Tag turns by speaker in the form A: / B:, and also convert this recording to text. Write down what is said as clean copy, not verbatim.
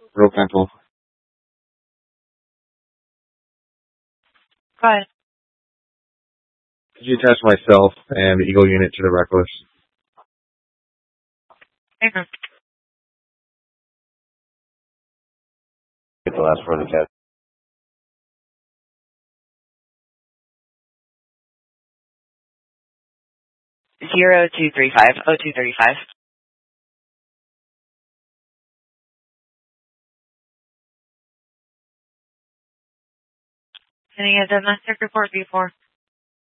A: Real Dental.
B: Go ahead.
A: Could you attach myself and the Eagle unit to the Reckless?
B: Okay.
A: Get the last part of the cat.
B: 0235. Any of the domestic report before?